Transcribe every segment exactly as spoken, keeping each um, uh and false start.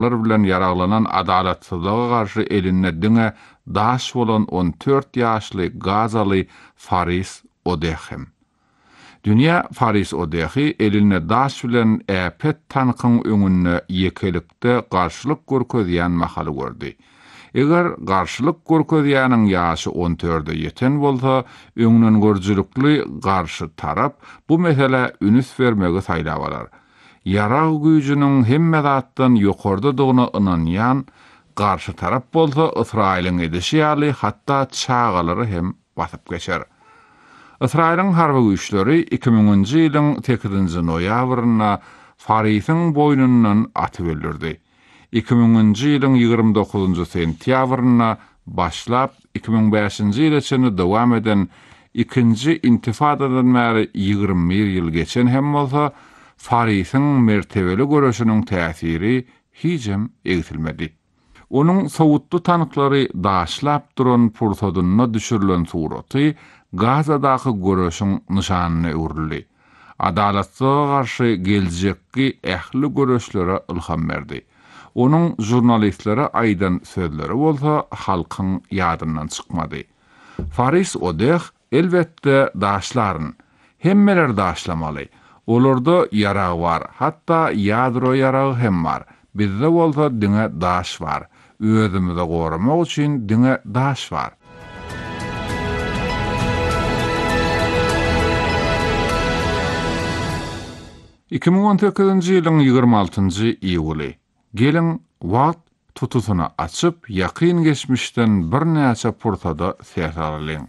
bilen yaraglanan adalatsızlyga garşy eline diňe daş bolan on dört ýaşly Gazaly Faris Odehim. Dünya Faris Odehi eline daş bilen äpet tankyň öňünde ýekelikde garşylyk görkezýän mahaly gördü. Eger garşylyk görkezýäniň ýaşy on dörde ýeten bolsa, öňünden görjülükli garşy tarap bu mesele ünüs bermegi saýlap alar. Yarag güýjüniň hemme zatdan ýokardadygyna ynanýan garşy tarap bolsa, Israýlyň edişi ýaly hatda çağalary hem basyp geçer. Israýlyň harby güýçleri iki miňinji ýylyň sekizinji noýabryna Farisyň boýnundan atyp öldürdi. iki miňinji ýylyň ýygrimi dokuzunji sentýabryna başlap iki miň beşinji ýylaçany dowam eden ikinji intifadadan bäri ýygrimi bir ýyl geçen hem bolsa, Farisyň mertebeli görüşiniň täsiri hiçem egitilmedi. Onuň sowutly tanklary daşlap duran pursadyna düşürilen suraty Gazadaky görüşiň nişanyna öwrüldi. Adalatsyga garşy geljekki ähli görüşlere ilham berdi. Onuň jurnalistlere aýdan sözleri bolsa halkyň ýadyndan çykmady. Faris Odeh elbetde daşlaryn, hemmeler daşlamaly. Olarda yarag bar, hatda ýadro yaragy hem bar. Bizde bolsa diňe daş bar. Özümizde goramak üçin diňe daş bar. iki miň on sekizinji ýylyň ýygrimi altynjy iýuly. Gelin wagt tutusyny açyp, ýakyn geçmişden bir näçe pursada ses alalyň.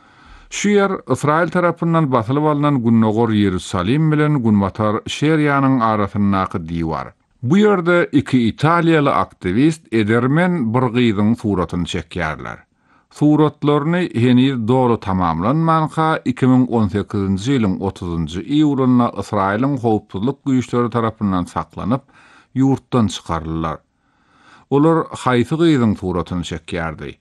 Şu yer Israil tarapyndan basylyp alynan Günnogor Ýerusalim bilen Gunmatar şeriýanyň arasyndaky diýwar. Bu ýerde iki Italiýaly aktivist edermen bir gyzyň suratyny çekýärler. Suratlaryny heniz dolu tamamlanmanka iki miň on sekizinji ýylyň otuzunji iýulyna Israýlyň howpsuzlyk güýçleri tarapyndan saklanyp, ýurtdan çykarlylar. Olar haýsy gyzyň suratyny çekýärdi.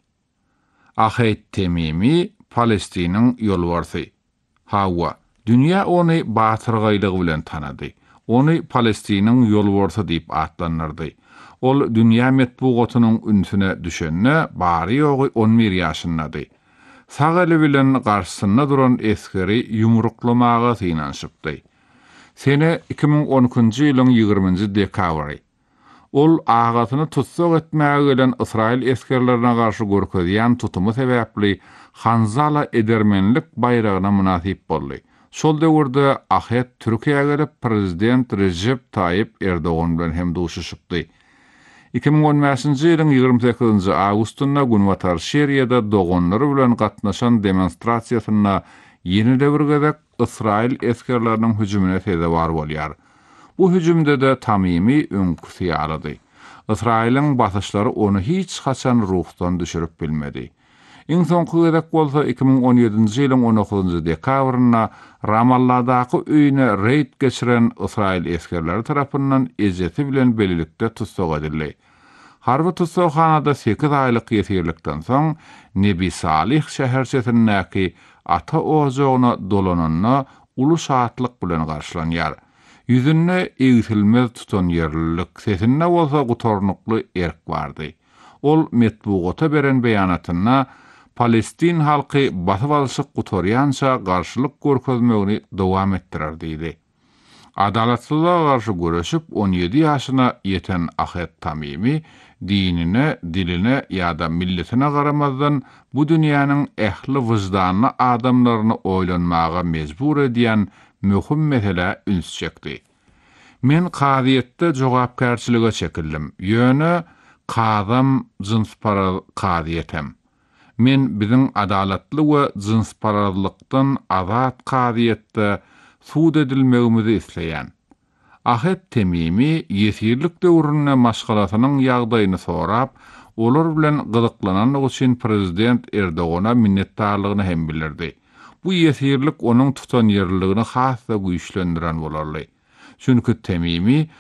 Ahayt Temimi, Palestiniň ýolbarsy. Hawa, dünýä ony batyrgylygy bilen tanady. Ony Palestiniň ýolbarsy diýip atlanyrdy. Ol dünýä metbugatynyň ünsüne düşenne bary ýogy on bir ýaşyndady. Sag eli bilen garşysynda duran eskeri ýumruklamaga synanşypdy. Sene iki miň on ikinji ýylyň ýygrimiňji dekabry. Ol agatyny tutsak etmäge gelen Israil eskerlerine garşy görkezýän tutumy sebäpli Hanzala edermenlik bayragyna munasip boldy. Şol döwürde Ahet Türkiýeге gelip prezident Recep Tayyip Erdogan bilen hem duşuşypdy. iki miň on beşinji ýylyň ýygrimi sekizinji awgustunda Gunmatar şeriýede dogonlary bilen gatnaşan demonstrasiýasyna ýeni bir gezek Israil eskerleriniň hüjümine sebäp bolýar. Bu hüjümde de tamimi öňküsi alady. Israil'in basyşlary onu hiç haçan ruhdan düşürüp bilmedi. Iň soňky gezek bolsa iki miň on ýedinji ýylyň on dokuzunji dekabryna Ramallahdaky öýüne reýd geçiren Israil eskerleri tarapyndan ejeti bilen belilikde tutsak edildi. Harby tutsakhanada sekiz aýlyk ýetirlikden soň Nebi Salih şäherçesindäki ata ojagyna dolananyna uly şatlyk bilen garşylanýar. Yüzünde eğitilmez tutan yerlilik sesinde olsa gutornuklu erk vardı. Ol metbugata beren beýanatyna Palestin halky basyp alyşyk gutorýança garşylyk görkezmegini dowam etdirer diýdi. Adalatsyzlyga garşy görüşüp on ýedi ýaşyna ýeten Ahet Tamimi dinine, diline ýa-da milletine garamazdan bu dünýäniň ähli wyjdanyny adamlaryny oýlanmaga mejbur edýän möhüm mesele üns çekdi. Men qadiýetde jogapkärçilige çekildim. Ýöne qadam jynspara qadiýetem. Men biziň adalatly we jynsparalykdan azat qadiýetde suud edilmegimizi isleýän. Ahet Temimi ýetirlik döwrüne maşgalatynyň ýagdaýyny sorap, olar bilen gyzyklananlyk üçin prezident Erdogana minnetdarlygyny hem bildirdi. Bu ýetirlik onuň tutan ýerligini hasda güýçlendiren bolarly. Çünki Temimi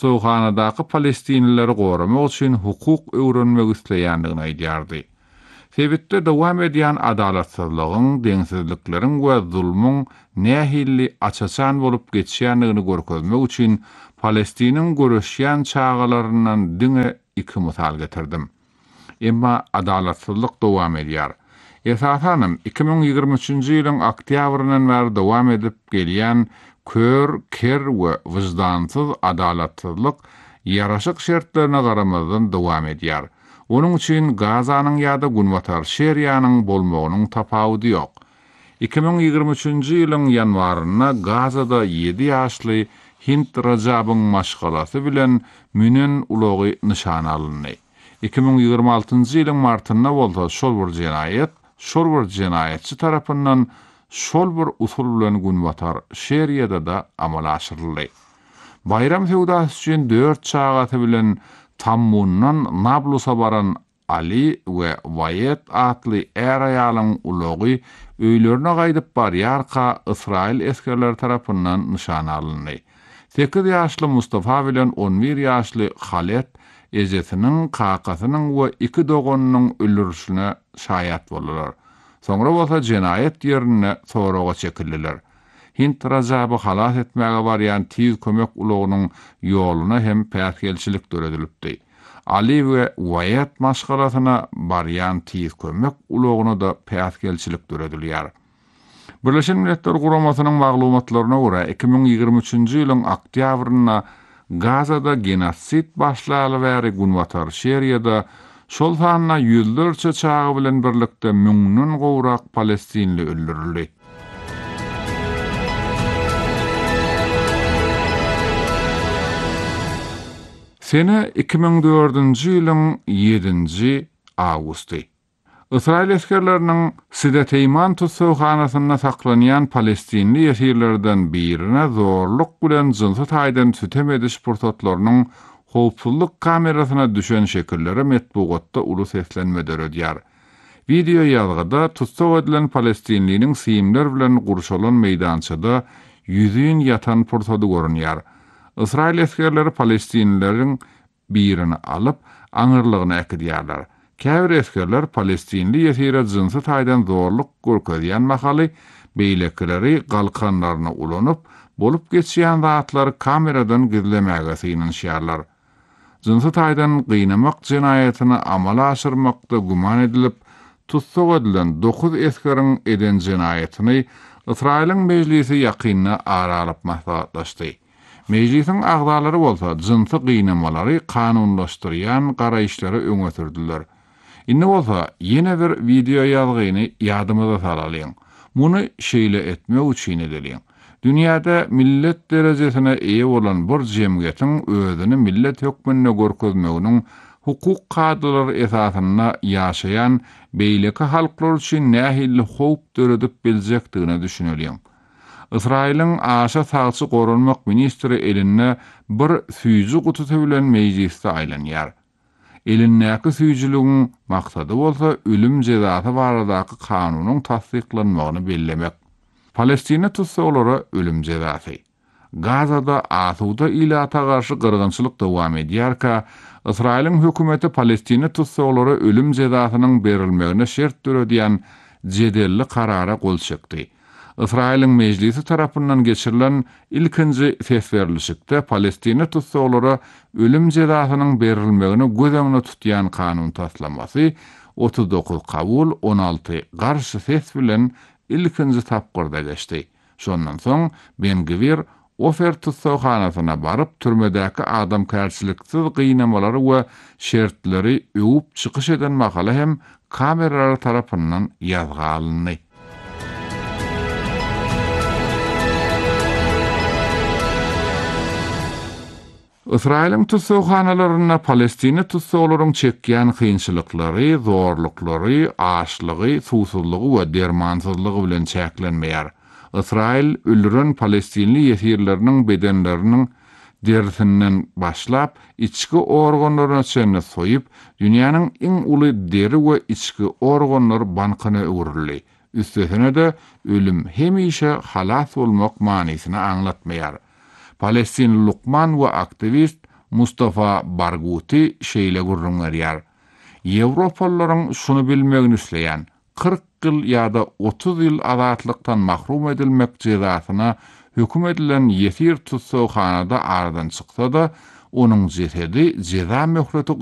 tutsakhanadaky Palestinlileri goramak üçin hukuk öwrenmek isleýändigini aýdýardy. Sebitde dowam edýän adalatsızlygyň, deňsizlikleriň we zulmyň nähilli açaçan bolup geçýändigini görkezmek üçin Palestiniň göreşýän çağalaryndan diňe iki mysal getirdim. Emma adalatsızlyk dowam edýär. Esasanym iki ming ýygrimi üçinji ýylyň oktýabryndan bäri dowam edip gelýän kör, ker we wyjdansyz adalatsızlyk ýaraşyk şertlerine garamazdan dowam edýär. Onun üçin Gazanyň ýa-da Günwatar şeriýanyň bolmagynyň tapawudy ýok. iki ming ýygrimi üçinji ýylyň ýanwaryna Gazada ýedi ýaşly Hint Rajabyň maşgalasy bilen münen ulogy nişan alındy. iki ming ýygrimi altynjy ýylyň martynda bolsa şol bir jenaýet, şol bir jenaýetçi tarapyndan şol bir usul bilen Günwatar şeriýada da amala aşyryldy. Bayram feudasy üçin dört çağaty bilen Tammundan Nablusa baran Ali we Wayet atly er aýalyň ulogy öýlerine gaýdyp barýarka Israil eskerleri tarapyndan nişan alındy. sekiz ýaşly Mustafa bilen on bir ýaşly Halet ejesiniň, kakasynyň we iki dogonynyň öldürüşine şaýat boldular. Soňra bolsa jenaýet ýerine soraga çekildiler. Hint Rajaby halas etmäge barýan tiz kömek ulogynyň ýoluna hem päsgelçilik döredilipdi. Ali we Wayet maşgalasyna barýan tiz kömek ulogyna da päsgelçilik döredilýär. Birleşen Milletler Guramasynyň maglumatlaryna görä iki ming ýygrimi üçinji ýylyň oktýabrynda Gazada genosit başlaly bäri Günwatar şeriýada şol sanyna ýüzlerçe çağı bilen birlikde müňden gowrak Palestinli öldürildi. Sene iki ming dördünji ýylyň ýedinji awgusty. Israil eskerleriniň Side Teyman tutsawhanasyna saklanýan Palestinli ýetirlerden birine zorluk bilen jynsy taýdan sütem ediş pursatlarynyň howpsuzlyk kamerasyna düşen şekilleri metbugatda uly seslenme döredýär. Video ýazgyda tutsaw edilen Palestinliniň siýimler bilen gurşalan meýdançyda ýüzün ýatan pursady görünýär. Israil eskerleri Palestinlileriň birini alıp aňyrlygyna ekidýärler. Käbir eskerler Palestinli ýetire jynsy taýdan zorluk görkezýän mahaly beýlekleri galkanlaryna ulanyp bolup geçýän zatlary kameradan gizlemäge synynşýarlar. Jynsy taýdan gıynamak jenaýatyny amala aşyrmakda guman edilip tutsaw edilen dokuz eskeriň eden jenaýatyny Israiliň mejlisi ýakynyna aralyp maslahatlaşdy. Mejlisiň agdalary bolsa jynsy gıynamalary kanunlaşdyrýan garaýşlary öňe sürdiler. Indi bolsa ýene bir video ýazgyny ýadymyza salalım. Muny şeýle etmek üçin edeliň. Dünýäde millet derejesine eýe bolan bir jemgyýetiň özüni millet hökmüne görkezmeginiň hukuk kadrları esasyna ýaşaýan beýleki halklar üçin nähilli howp döredip biljekdigine düşünelýär. Israiliň aşa sagçy gorunmak ministri eline bir süýji gutusy bilen mejlisde aýlanýar. Elindäki süýjiligiň maksady bolsa ölüm jezasy baradaky kanunyň tasdiklanmagyny bellemek. Palestina tutsawlary ölüm jezasy. Gazada asuda ilata garşy gyrgynçylyk dowam edýärkä, Israiliň hökümeti Palestina tutsawlary ölüm jezasynyň berilmegine şert döredýän jedelli karara gol çekdi. Israiliň mejlisi tarapyndan geçirilen ilkinji fesberlişikde Palestina tutsawlary ölüm jezasynyň berilmegine göz tutýan kanun taslamasy otuz dokuz kabul on alty garşy ses bilen ilkinji tapgyrda geçdi. Şondan soň Ben-Gvir Ofer tutsawhanasyna baryp türmedäki adam kärçiliksiz gıynamalary we şertleri öwüp çykyş eden makala hem kameralar tarapyndan ýazga alındy. Israiliň tutsawhanalaryna Palestina tutsawlaryň çekýän kynçylyklary, zorluklary, açlygy, susuzlygy we dermansyzlygy bilen çäklenmeýär. Israil öldüren Palestinli ýetirleriniň bedenleriniň derisinden başlap içki organlaryna çenni soýup, dünýäniň iň uly deri we içki organlary bankyna öwürildi. Üstesine de ölüm hemişe halas bolmak manysyny aňlatmaýar. Palestin Lukman we aktivist Mustafa Barghouti şeýle gurrunýar. Ýewropalylaryň şunu bilmegini isleýän, kırk ýyl ýa-da otuz ýyl azatlykdan mahrum edilmek jezasyna höküm edilen ýetir tutsaw hanada aradan çyksa da, onuň jesedi jeza möhreti